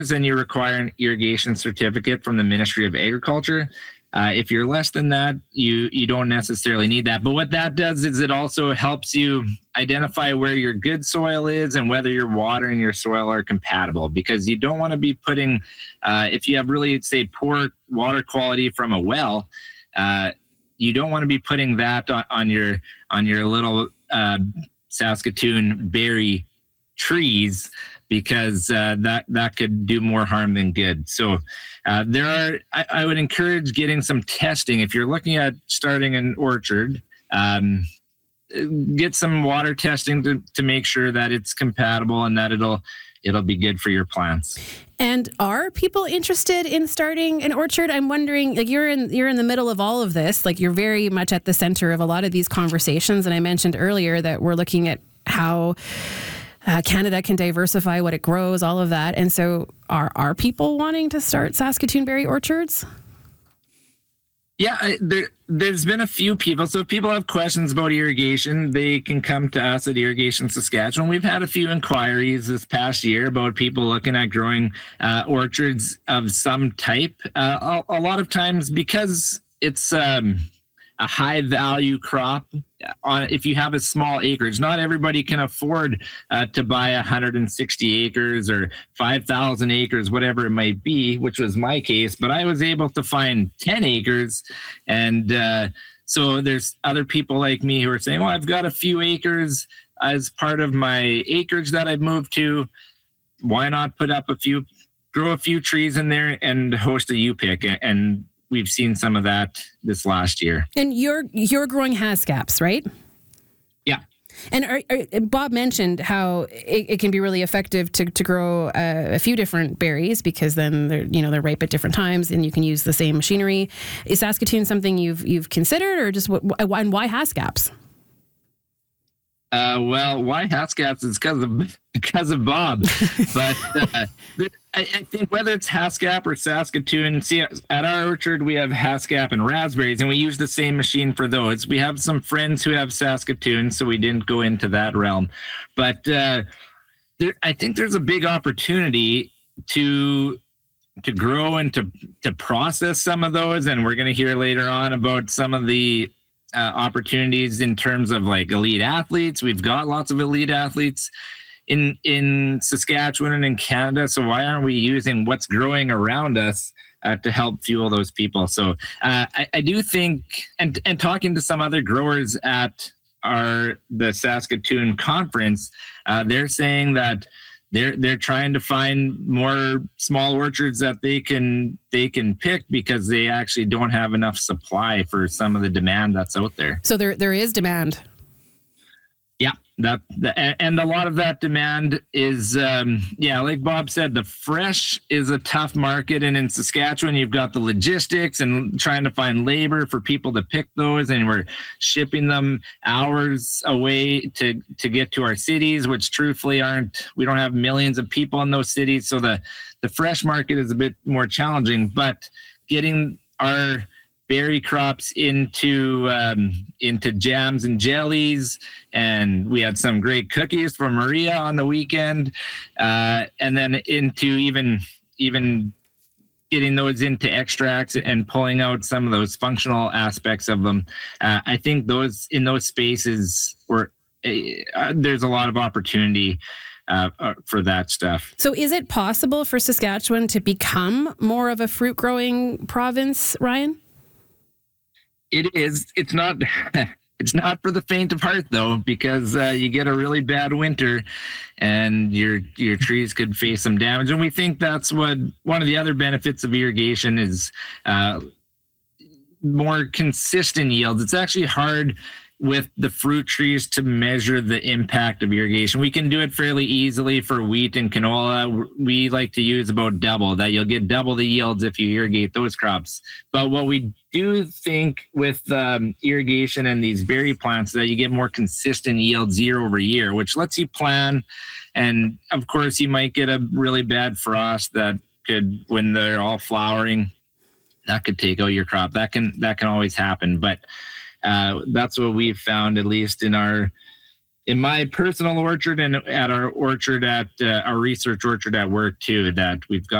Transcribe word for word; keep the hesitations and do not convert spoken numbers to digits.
then you require an irrigation certificate from the Ministry of Agriculture. Uh, if you're less than that, you you don't necessarily need that. But what that does is it also helps you identify where your good soil is and whether your water and your soil are compatible, because you don't want to be putting, uh, if you have really, say, poor water quality from a well, uh, you don't want to be putting that on, on your on your little uh, Saskatoon berry trees, because uh, that that could do more harm than good. So uh, there are, I, I would encourage getting some testing. If you're looking at starting an orchard, um, get some water testing to, to make sure that it's compatible and that it'll it'll be good for your plants. And are people interested in starting an orchard? I'm wondering, like, you're in you're in the middle of all of this, like you're very much at the center of a lot of these conversations. And I mentioned earlier that we're looking at how uh, Canada can diversify what it grows, all of that. And so are are people wanting to start Saskatoon berry orchards? Yeah, I, there, there's been a few people. So if people have questions about irrigation, they can come to us at Irrigation Saskatchewan. We've had a few inquiries this past year about people looking at growing uh, orchards of some type. Uh, a, a lot of times, because it's um, a high value crop, on if you have a small acreage, not everybody can afford uh, to buy one hundred sixty acres or five thousand acres, whatever it might be, which was my case. But I was able to find ten acres. And uh, so there's other people like me who are saying, well, I've got a few acres as part of my acreage that I've moved to. Why not put up a few, grow a few trees in there and host a U-Pick? And we've seen some of that this last year. And you're you're growing Haskaps, right? Yeah. And are, are, Bob mentioned how it, it can be really effective to to grow uh, a few different berries, because then they're you know they're ripe at different times and you can use the same machinery. Is Saskatoon something you've you've considered, or just what, why and why Haskaps? Uh, well, why Haskaps is because of because of Bob, but uh, I, I think whether it's Haskap or Saskatoon, see, at our orchard we have Haskap and raspberries, and we use the same machine for those. We have some friends who have Saskatoon, so we didn't go into that realm, but uh, there, I think there's a big opportunity to to grow and to to process some of those, and we're going to hear later on about some of the Uh, opportunities in terms of like elite athletes. We've got lots of elite athletes in in Saskatchewan and in Canada. So why aren't we using what's growing around us uh, to help fuel those people? So uh, I, I do think, and and talking to some other growers at our the Saskatoon conference, uh, they're saying that they're they're trying to find more small orchards that they can they can pick, because they actually don't have enough supply for some of the demand that's out there. So there there is demand. Yeah, that the, and a lot of that demand is um, yeah, like Bob said, the fresh is a tough market, and in Saskatchewan you've got the logistics and trying to find labor for people to pick those, and we're shipping them hours away to to get to our cities, which truthfully aren't, we don't have millions of people in those cities, so the the fresh market is a bit more challenging. But getting our berry crops into um, into jams and jellies, and we had some great cookies from Maria on the weekend, uh, and then into even even getting those into extracts and pulling out some of those functional aspects of them. Uh, I think those in those spaces where uh, there's a lot of opportunity Uh, uh, for that stuff. So is it possible for Saskatchewan to become more of a fruit growing province, Ryan? It is. It's not. It's not for the faint of heart, though, because uh, you get a really bad winter, and your your trees could face some damage. And we think that's what one of the other benefits of irrigation is: uh, more consistent yields. It's actually hard with the fruit trees to measure the impact of irrigation. We can do it fairly easily for wheat and canola. We like to use about double that. You'll get double the yields if you irrigate those crops. But what we do think with um, irrigation and these berry plants, that you get more consistent yields year over year, which lets you plan. And of course, you might get a really bad frost that could, when they're all flowering, that could take out your crop. That can that can always happen. But Uh, that's what we've found, at least in our in my personal orchard and at our orchard at uh, our research orchard at work too, that we've got